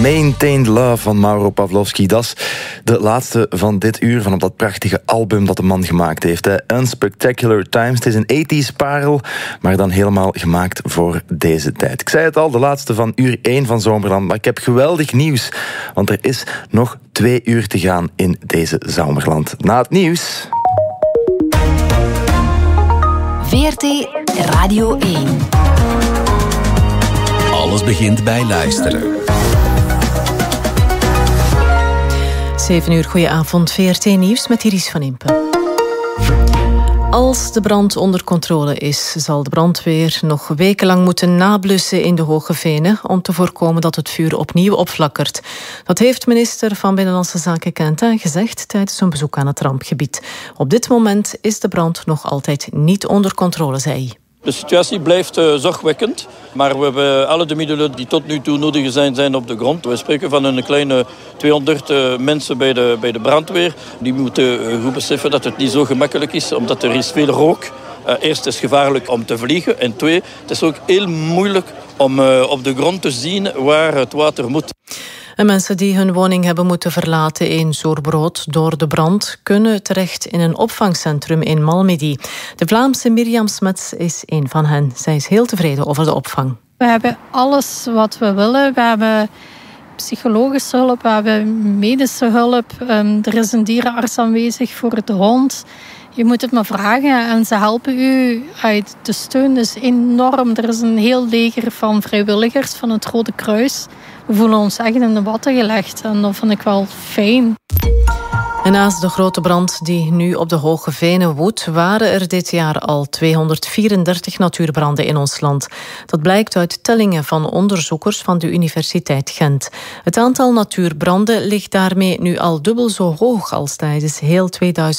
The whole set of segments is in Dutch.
Maintained Love van Mauro Pavlovsky. Dat is de laatste van dit uur van op dat prachtige album dat de man gemaakt heeft. Unspectacular Times. Het is een 80s parel, maar dan helemaal gemaakt voor deze tijd. Ik zei het al, de laatste van uur 1 van Zomerland. Maar ik heb geweldig nieuws, want er is nog 2 uur te gaan in deze Zomerland. Na het nieuws... VRT Radio 1. Alles begint bij luisteren. 7 uur, goedenavond. VRT Nieuws met Iris van Impen. Als de brand onder controle is, zal de brandweer nog wekenlang moeten nablussen in de Hoge Venen om te voorkomen dat het vuur opnieuw opflakkert. Dat heeft minister van Binnenlandse Zaken Quentin gezegd tijdens een bezoek aan het rampgebied. Op dit moment is de brand nog altijd niet onder controle, zei hij. De situatie blijft zorgwekkend, maar we hebben alle de middelen die tot nu toe nodig zijn op de grond. We spreken van een kleine 200 mensen bij de brandweer. Die moeten goed beseffen dat het niet zo gemakkelijk is, omdat er is veel rook. Eerst is het gevaarlijk om te vliegen en 2, het is ook heel moeilijk om op de grond te zien waar het water moet. En mensen die hun woning hebben moeten verlaten in Zoerbrood door de brand kunnen terecht in een opvangcentrum in Malmedy. De Vlaamse Mirjam Smets is een van hen. Zij is heel tevreden over de opvang. We hebben alles wat we willen. We hebben psychologische hulp, we hebben medische hulp. Er is een dierenarts aanwezig voor de hond. Je moet het maar vragen en ze helpen u. De steun is enorm. Er is een heel leger van vrijwilligers van het Rode Kruis. We voelen ons echt in de watten gelegd en dat vind ik wel fijn. En naast de grote brand die nu op de Hoge Venen woedt, waren er dit jaar al 234 natuurbranden in ons land. Dat blijkt uit tellingen van onderzoekers van de Universiteit Gent. Het aantal natuurbranden ligt daarmee nu al dubbel zo hoog als tijdens heel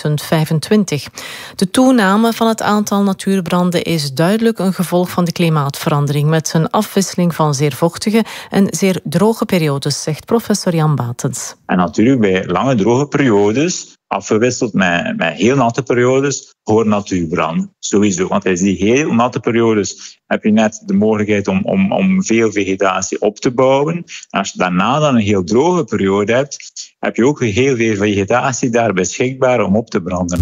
2025. De toename van het aantal natuurbranden is duidelijk een gevolg van de klimaatverandering, met een afwisseling van zeer vochtige en zeer droge periodes, zegt professor Jan Batens. En natuurlijk bij lange droge periodes, afgewisseld met heel natte periodes, horen natuurbranden. Sowieso, want tijdens die heel natte periodes heb je net de mogelijkheid om veel vegetatie op te bouwen. En als je daarna dan een heel droge periode hebt, heb je ook heel veel vegetatie daar beschikbaar om op te branden.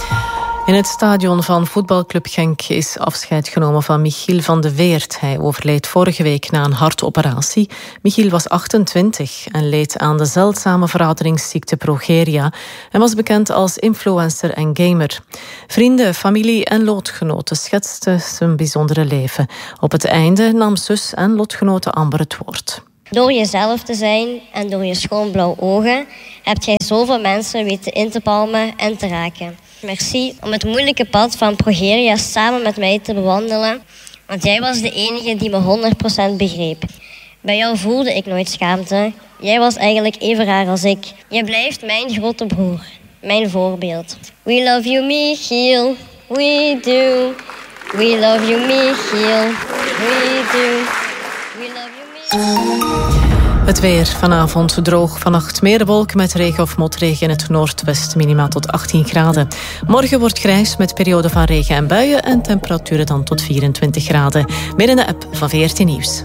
In het stadion van voetbalclub Genk is afscheid genomen van Michiel van de Weert. Hij overleed vorige week na een hartoperatie. Michiel was 28 en leed aan de zeldzame verouderingsziekte progeria en was bekend als influencer en gamer. Vrienden, familie en lotgenoten schetsten zijn bijzondere leven. Op het einde nam zus en lotgenote Amber het woord. Door jezelf te zijn en door je schoonblauwe ogen heb jij zoveel mensen weten in te palmen en te raken. Merci om het moeilijke pad van progeria samen met mij te bewandelen, want jij was de enige die me 100% begreep. Bij jou voelde ik nooit schaamte. Jij was eigenlijk even raar als ik. Je blijft mijn grote broer, mijn voorbeeld. We love you, Michiel. We do. We love you, Michiel. We do. We love you, Michiel. Het weer vanavond droog, vannacht meer wolken met regen of motregen in het noordwest, minima tot 18 graden. Morgen wordt grijs met perioden van regen en buien en temperaturen dan tot 24 graden. Meer in de app van VRT Nieuws.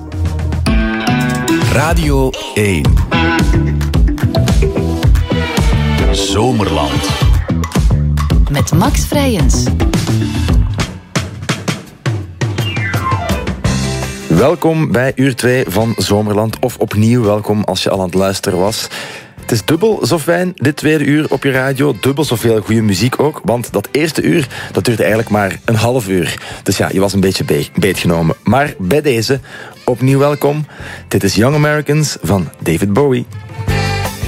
Radio 1. Zomerland. Met Max Vrijens. Welkom bij uur 2 van Zomerland. Of opnieuw welkom als je al aan het luisteren was. Het is dubbel zo fijn, dit tweede uur op je radio. Dubbel zoveel goede muziek ook. Want dat eerste uur, dat duurde eigenlijk maar een half uur. Dus ja, je was een beetje beetgenomen. Maar bij deze, opnieuw welkom. Dit is Young Americans van David Bowie.